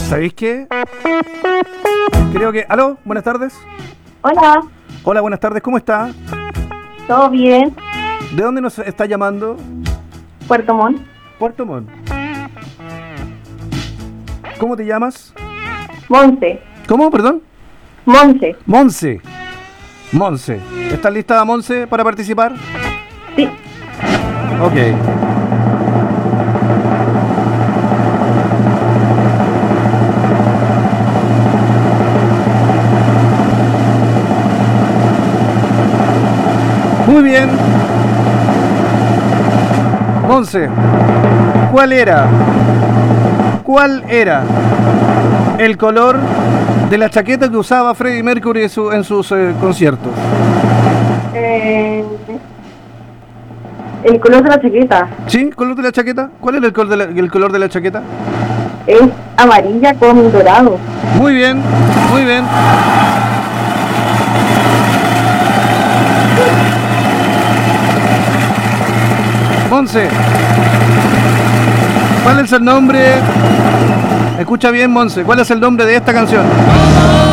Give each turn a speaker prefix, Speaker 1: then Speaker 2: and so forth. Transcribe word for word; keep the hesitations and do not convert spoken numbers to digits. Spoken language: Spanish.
Speaker 1: ¿Sabéis qué? Creo que... ¿Aló? Buenas tardes.
Speaker 2: Hola.
Speaker 1: Hola, buenas tardes. ¿Cómo está?
Speaker 2: ¿Todo bien?
Speaker 1: ¿De dónde nos está llamando?
Speaker 2: Puerto Montt.
Speaker 1: Puerto Montt. ¿Cómo te llamas?
Speaker 2: Monse.
Speaker 1: ¿Cómo? Perdón.
Speaker 2: Monse.
Speaker 1: Monse. Monse. ¿Estás lista, Monse, para participar?
Speaker 2: Sí.
Speaker 1: Ok. Muy bien. Monse, ¿cuál era? ¿Cuál era el color de la chaqueta que usaba Freddie Mercury en, su, en sus eh, conciertos?
Speaker 2: Eh, el color de la chaqueta
Speaker 1: ¿Sí? ¿Color de la chaqueta? ¿Cuál era el color de la, el color de la chaqueta?
Speaker 2: es amarilla con dorado.
Speaker 1: Muy bien, muy bien. Monse, ¿cuál es el nombre? Escucha bien, Monse, ¿cuál es el nombre de esta canción?